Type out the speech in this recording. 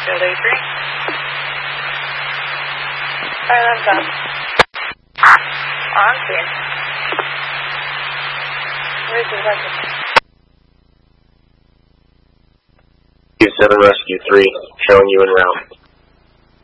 Delay 3. Alright, I'm done. On scene. Where's the weapon? 27 Rescue 3, showing you en route.